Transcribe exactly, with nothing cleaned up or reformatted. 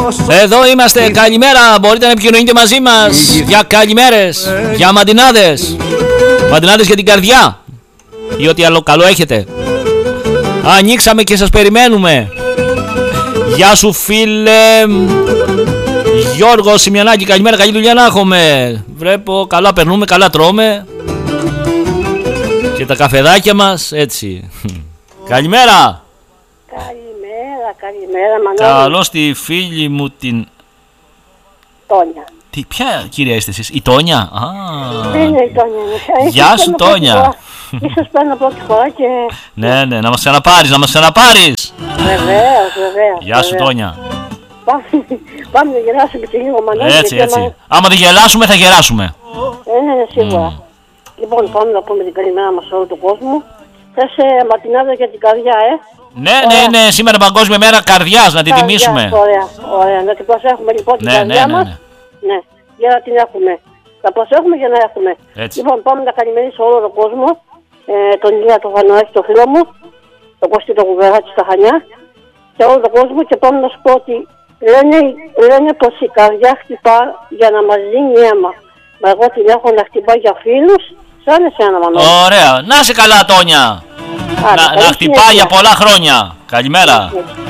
Εδώ είμαστε, καλημέρα, μπορείτε να επικοινωνείτε μαζί μας για καλημέρες, για μαντινάδες. Μαντινάδες για την καρδιά ή ό,τι άλλο καλό έχετε. Ανοίξαμε και σας περιμένουμε. Γεια σου φίλε Γιώργο Σιμιανάκη, καλημέρα, καλή δουλειά να έχουμε. Βλέπω, καλά περνούμε, καλά τρώμε. Και τα καφεδάκια μας, έτσι. Καλημέρα. Καλημέρα, καλημέρα Μανώλη. Καλώς τη φίλη μου την Τόνια. Τι, ποια κυρία είστε εσείς, η Τόνια? Α, Δεν είναι η Τόνια. Γεια σου Τόνια. Ίσως παίρνω πρώτη φορά και... Ναι, ναι, να μας ξαναπάρεις, να μας ξαναπάρεις. Βεβαίως, βεβαίως. Γεια σου Τόνια. Πάμε, πάμε να γελάσουμε και λίγο Μανώλη. Έτσι, έτσι. Άμα... άμα δεν γελάσουμε θα γεράσουμε. Ε, ναι, σίγουρα. Mm. Λοιπόν, πάμε να πούμε την καλημέρα μας σε όλο τον κόσμο. Θες ματινάδα για την καρδιά, ε. Ναι, ναι, ναι, σήμερα Παγκόσμια Μέρα Καρδιάς, να την καρδιά, τιμήσουμε. Ωραία, ωραία. Να την προσέχουμε λοιπόν την ναι, καρδιά ναι, ναι, μας. ναι. Ναι, για να την έχουμε. Θα προσέχουμε για να έχουμε. Έτσι. Λοιπόν, πάμε να καλημερίσω όλο τον κόσμο. Ε, τον Ηλία τον Βανοάκη, τον φίλο μου. Τον Κωστή τον Κουβεράτη στα Χανιά. Και όλο τον κόσμο. Και πάμε να σου πω ότι λένε, λένε πως η καρδιά χτυπά για να μας δίνει αίμα. Μα εγώ την έχω να χτυπά για φίλους. Σαν εσένα Μανώλη. Ωραία, να είσαι καλά Τόνια. Άρα, να να χτυπά για πολλά χρόνια. Καλημέρα.